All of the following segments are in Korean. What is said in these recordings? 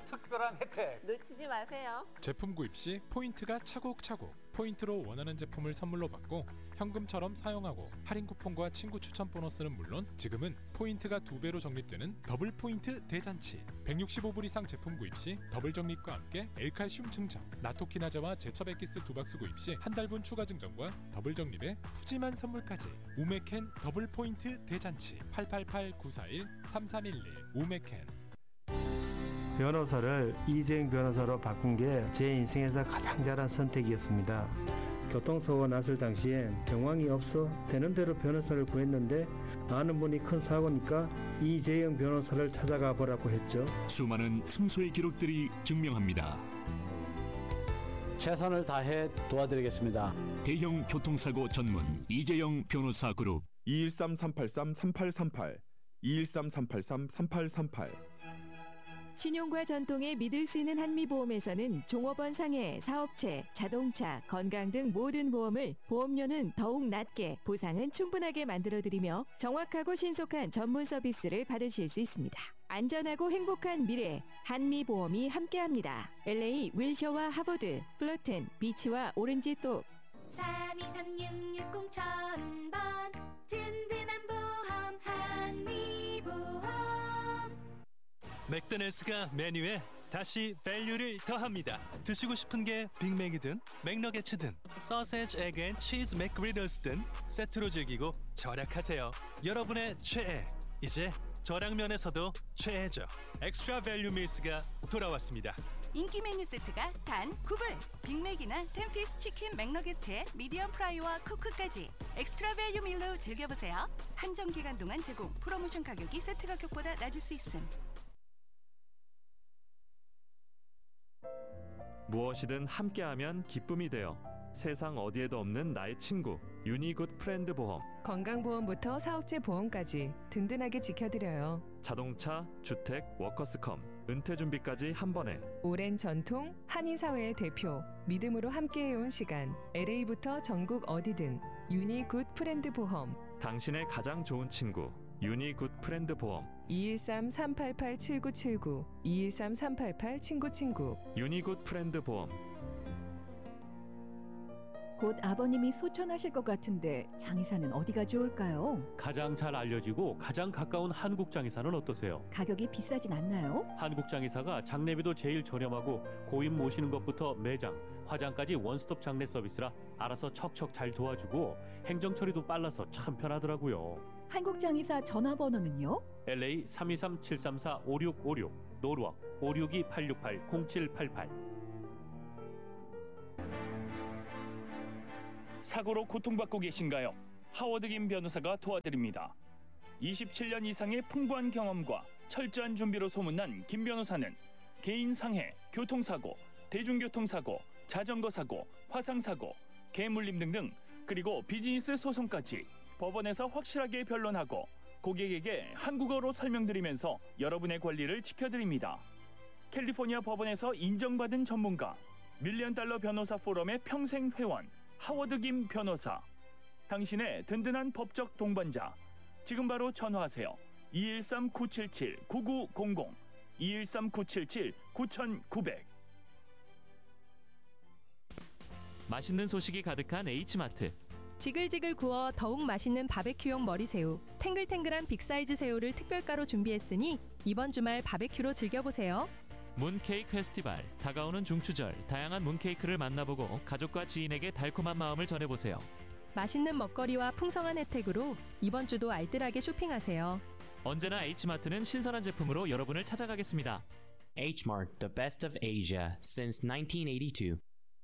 특별한 혜택 놓치지 마세요. 제품 구입 시 포인트가 차곡차곡 포인트로 원하는 제품을 선물로 받고 현금처럼 사용하고 할인 쿠폰과 친구 추천 보너스는 물론 지금은 포인트가 2배로 적립되는 더블 포인트 대잔치. 165불 이상 제품 구입 시 더블 적립과 함께 엘칼슘 증정, 나토키나제와 제첩 엑기스 2박스 구입 시 한 달분 추가 증정과 더블 적립에 푸짐한 선물까지. 우메켄 더블 포인트 대잔치. 888-941-3311 우메켄. 변호사를 이재용 변호사로 바꾼 게 제 인생에서 가장 잘한 선택이었습니다. 교통사고가 났을 당시엔 정황이 없어 되는 대로 변호사를 구했는데 아는 분이 큰 사고니까 이재용 변호사를 찾아가 보라고 했죠. 수많은 승소의 기록들이 증명합니다. 최선을 다해 도와드리겠습니다. 대형 교통사고 전문 이재용 변호사 그룹 213-383-3838 213-383-3838. 신용과 전통에 믿을 수 있는 한미보험에서는 종업원 상해, 사업체, 자동차, 건강 등 모든 보험을 보험료는 더욱 낮게, 보상은 충분하게 만들어드리며 정확하고 신속한 전문 서비스를 받으실 수 있습니다. 안전하고 행복한 미래, 한미보험이 함께합니다. LA 윌셔와 하버드, 플러튼, 비치와 오렌지똑. 32366000번 든든한 보험 한미보험. 맥도날드가 메뉴에 다시 밸류를 더합니다. 드시고 싶은 게 빅맥이든 맥너게츠든 소세지 에그 앤 치즈 맥그리들스든 세트로 즐기고 절약하세요. 여러분의 최애, 이제 저량면에서도 최애죠. 엑스트라 밸류 밀스가 돌아왔습니다. 인기 메뉴 세트가 단 9불. 빅맥이나 10피스 치킨 맥너게츠에 미디엄 프라이와 코크까지 엑스트라 밸류 밀로 즐겨보세요. 한정 기간 동안 제공. 프로모션 가격이 세트 가격보다 낮을 수 있음. 무엇이든 함께하면 기쁨이 되어 세상 어디에도 없는 나의 친구 유니굿 프렌드 보험. 건강보험부터 사업체 보험까지 든든하게 지켜드려요. 자동차, 주택, 워커스컴, 은퇴준비까지 한 번에. 오랜 전통, 한인사회의 대표, 믿음으로 함께해온 시간. LA부터 전국 어디든 유니굿 프렌드 보험. 당신의 가장 좋은 친구 유니굿 프렌드 보험. 213-388-7979 213-388-친구친구 유니굿 프렌드 보험. 곧 아버님이 소천하실 것 같은데 장의사는 어디가 좋을까요? 가장 잘 알려지고 가장 가까운 한국장의사는 어떠세요? 가격이 비싸진 않나요? 한국장의사가 장례비도 제일 저렴하고 고인 모시는 것부터 매장, 화장까지 원스톱 장례 서비스라 알아서 척척 잘 도와주고 행정 처리도 빨라서 참 편하더라고요. 한국장의사 전화번호는요? LA 323-734-5656 노르웍 562-868-0788. 사고로 고통받고 계신가요? 하워드 김 변호사가 도와드립니다. 27년 이상의 풍부한 경험과 철저한 준비로 소문난 김 변호사는 개인 상해, 교통사고, 대중교통사고, 자전거 사고, 화상사고, 개물림 등등, 그리고 비즈니스 소송까지 법원에서 확실하게 변론하고 고객에게 한국어로 설명드리면서 여러분의 권리를 지켜드립니다. 캘리포니아 법원에서 인정받은 전문가, $1,000,000 변호사 포럼의 평생 회원 하워드 김 변호사. 당신의 든든한 법적 동반자. 지금 바로 전화하세요. 213-977-9900 213-977-9900. 맛있는 소식이 가득한 H마트. 지글지글 구워 더욱 맛있는 바베큐용 머리새우, 탱글탱글한 빅사이즈 새우를 특별가로 준비했으니 이번 주말 바베큐로 즐겨보세요. 문케이크 페스티벌. 다가오는 중추절, 다양한 문케이크를 만나보고 가족과 지인에게 달콤한 마음을 전해보세요. 맛있는 먹거리와 풍성한 혜택으로 이번 주도 알뜰하게 쇼핑하세요. 언제나 H마트는 신선한 제품으로 여러분을 찾아가겠습니다. Hmart, the best of Asia since 1982.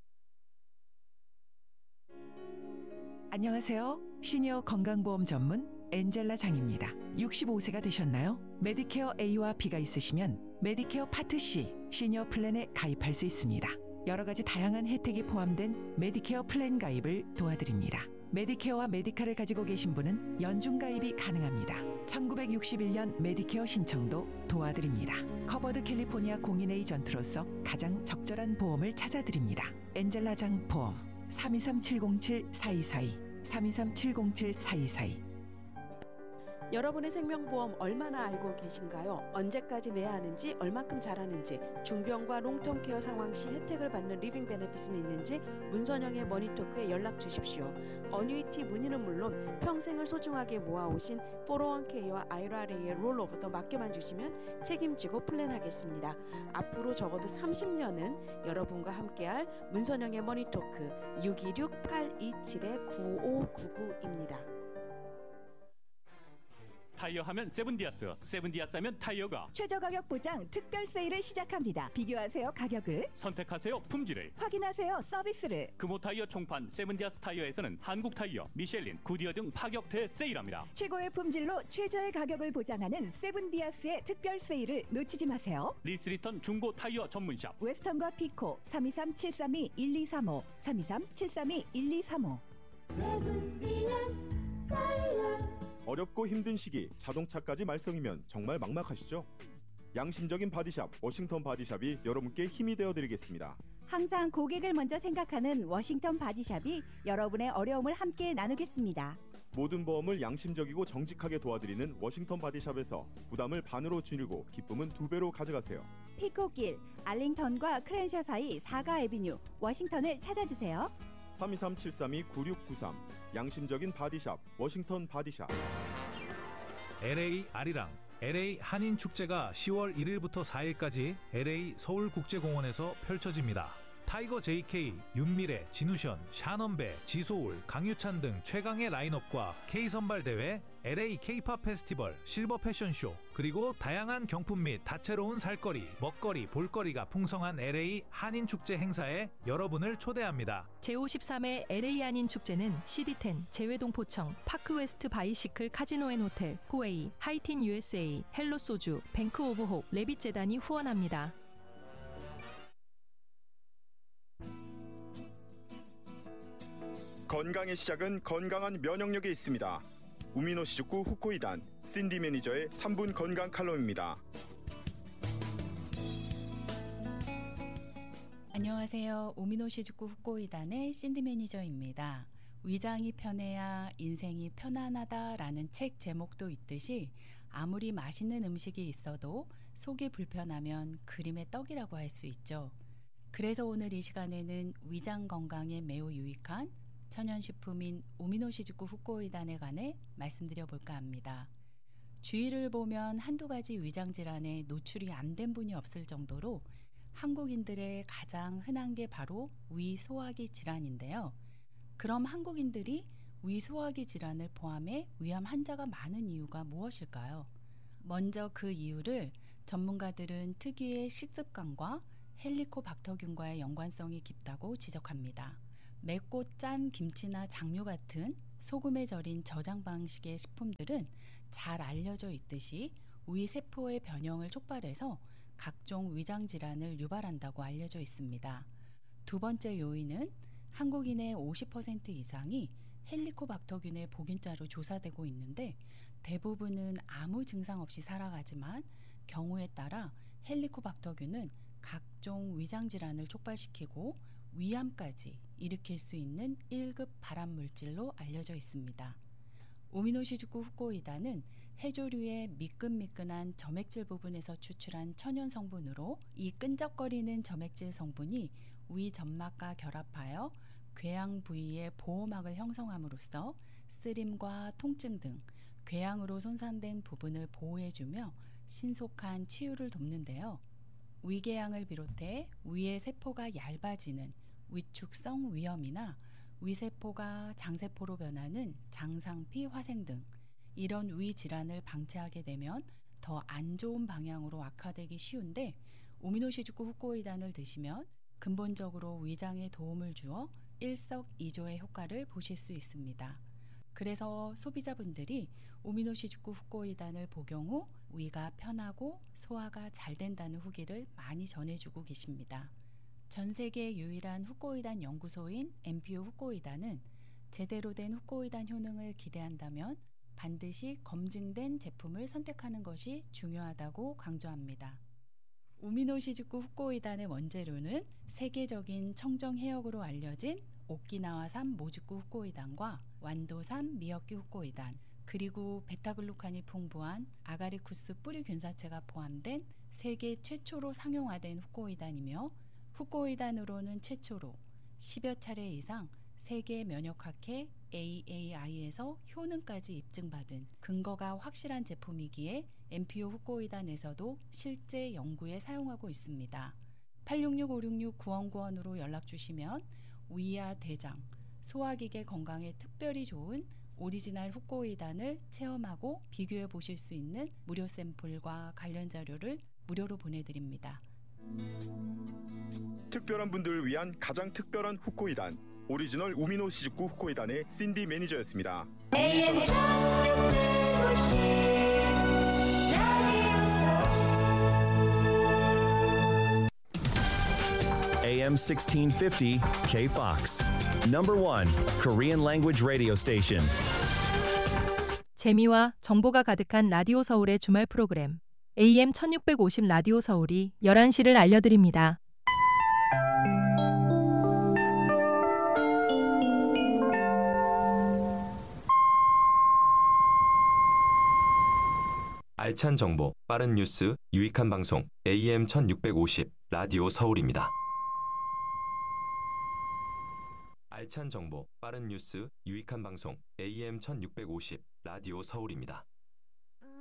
안녕하세요. 시니어 건강보험 전문 엔젤라 장입니다. 65세가 되셨나요? 메디케어 A와 B가 있으시면 메디케어 파트 C 시니어 플랜에 가입할 수 있습니다. 여러 가지 다양한 혜택이 포함된 메디케어 플랜 가입을 도와드립니다. 메디케어와 메디카를 가지고 계신 분은 연중 가입이 가능합니다. 1961년 메디케어 신청도 도와드립니다. 커버드 캘리포니아 공인 에이전트로서 가장 적절한 보험을 찾아드립니다. 엔젤라장 보험 323-707-4242 323-707-4242. 여러분의 생명보험 얼마나 알고 계신가요? 언제까지 내야 하는지, 얼마큼 잘하는지, 중병과 롱텀케어 상황 시 혜택을 받는 리빙 베네핏은 있는지 문선영의 머니토크에 연락 주십시오. 어뉴이티 문의는 물론 평생을 소중하게 모아오신 401k와 IRA의 롤오버도 맡겨만 주시면 책임지고 플랜하겠습니다. 앞으로 적어도 30년은 여러분과 함께할 문선영의 머니토크 626-827-9599입니다. 타이어 하면 세븐디아스, 세븐디아스 하면 타이어가 최저 가격 보장 특별 세일을 시작합니다. 비교하세요 가격을, 선택하세요 품질을, 확인하세요 서비스를. 금호 타이어 총판 세븐디아스 타이어에서는 한국 타이어, 미셸린, 구디어 등 파격 대세일합니다. 최고의 품질로 최저의 가격을 보장하는 세븐디아스의 특별 세일을 놓치지 마세요. 리스리턴 중고 타이어 전문샵 웨스턴과 피코 323-732-1235 323-732-1235. 세븐디아스 타이어. 어렵고 힘든 시기 자동차까지 말썽이면 정말 막막하시죠? 양심적인 바디샵 워싱턴 바디샵이 여러분께 힘이 되어드리겠습니다. 항상 고객을 먼저 생각하는 워싱턴 바디샵이 여러분의 어려움을 함께 나누겠습니다. 모든 보험을 양심적이고 정직하게 도와드리는 워싱턴 바디샵에서 부담을 반으로 줄이고 기쁨은 2배로 가져가세요. 피코길, 알링턴과 크랜셔 사이 4가 애비뉴 워싱턴을 찾아주세요. 323-732-9693 양심적인 바디샵 워싱턴 바디샵. LA 아리랑 LA 한인 축제가 10월 1일부터 4일까지 LA 서울국제공원에서 펼쳐집니다. 타이거 JK, 윤미래, 진우션, 샤넌베, 지소울, 강유찬 등 최강의 라인업과 K선발 대회, LA K-팝 페스티벌, 실버 패션쇼, 그리고 다양한 경품 및 다채로운 살거리, 먹거리, 볼거리가 풍성한 LA 한인축제 행사에 여러분을 초대합니다. 제53회 LA 한인축제는 CD10, 재외동포청, 파크웨스트 바이시클 카지노앤호텔, 코웨이, 하이틴 USA, 헬로소주, 뱅크 오브 홉, 레빗재단이 후원합니다. 건강의 시작은 건강한 면역력에 있습니다. 우미노시즈쿠 후코이단 신디 매니저의 3분 건강 칼럼입니다. 안녕하세요. 우미노시즈쿠 후코이단의 신디 매니저입니다. 위장이 편해야 인생이 편안하다라는 책 제목도 있듯이 아무리 맛있는 음식이 있어도 속이 불편하면 그림의 떡이라고 할 수 있죠. 그래서 오늘 이 시간에는 위장 건강에 매우 유익한 천연식품인 우미노시즈쿠 후코이단에 관해 말씀드려 볼까 합니다. 주위를 보면 한두 가지 위장질환에 노출이 안 된 분이 없을 정도로 한국인들의 가장 흔한 게 바로 위소화기 질환인데요. 그럼 한국인들이 위소화기 질환을 포함해 위암 환자가 많은 이유가 무엇일까요? 먼저 그 이유를 전문가들은 특유의 식습관과 헬리코박터균과의 연관성이 깊다고 지적합니다. 맵고 짠 김치나 장류 같은 소금에 절인 저장 방식의 식품들은 잘 알려져 있듯이 위세포의 변형을 촉발해서 각종 위장 질환을 유발한다고 알려져 있습니다. 두 번째 요인은 한국인의 50% 이상이 헬리코박터균의 보균자로 조사되고 있는데 대부분은 아무 증상 없이 살아가지만 경우에 따라 헬리코박터균은 각종 위장 질환을 촉발시키고 위암까지 일으킬 수 있는 1급 발암물질로 알려져 있습니다. 우미노시즈쿠 후코이단은 해조류의 미끈미끈한 점액질 부분에서 추출한 천연 성분으로 이 끈적거리는 점액질 성분이 위 점막과 결합하여 궤양 부위의 보호막을 형성함으로써 쓰림과 통증 등 궤양으로 손상된 부분을 보호해주며 신속한 치유를 돕는데요. 위궤양을 비롯해 위의 세포가 얇아지는 위축성 위염이나 위세포가 장세포로 변하는 장상피 화생 등 이런 위 질환을 방치하게 되면 더 안 좋은 방향으로 악화되기 쉬운데 우미노시즈쿠 후코이단을 드시면 근본적으로 위장에 도움을 주어 일석이조의 효과를 보실 수 있습니다. 그래서 소비자분들이 우미노시즈쿠 후코이단을 복용 후 위가 편하고 소화가 잘 된다는 후기를 많이 전해주고 계십니다. 전 세계 유일한 후코이단 연구소인 MPO 후코이단은 제대로 된 후코이단 효능을 기대한다면 반드시 검증된 제품을 선택하는 것이 중요하다고 강조합니다. 우미노시즈쿠 후코이단의 원재료는 세계적인 청정 해역으로 알려진 오키나와산 모즈쿠 후코이단과 완도산 미역기 후코이단, 그리고 베타글루칸이 풍부한 아가리쿠스 뿌리 균사체가 포함된 세계 최초로 상용화된 후코이단이며 후코이단으로는 최초로 10여 차례 이상 세계 면역학회 AAI에서 효능까지 입증받은 근거가 확실한 제품이기에 MPO 후코이단에서도 실제 연구에 사용하고 있습니다. 866-566-9191으로 연락주시면 위와 대장, 소화기계 건강에 특별히 좋은 오리지널 후코이단을 체험하고 비교해 보실 수 있는 무료 샘플과 관련 자료를 무료로 보내드립니다. 특별한 분들을 위한 가장 특별한 후코이단, 오리지널 우미노 시즈쿠 후코이단의 신디 매니저였습니다. AM 1650 KFOX. Number 1 Korean language radio station. 재미와 정보가 가득한 라디오 서울의 주말 프로그램 AM 1650 라디오 서울이 11시를 알려드립니다. 알찬 정보, 빠른 뉴스, 유익한 방송 AM 1650 라디오 서울입니다. 알찬 정보, 빠른 뉴스, 유익한 방송 AM 1650 라디오 서울입니다.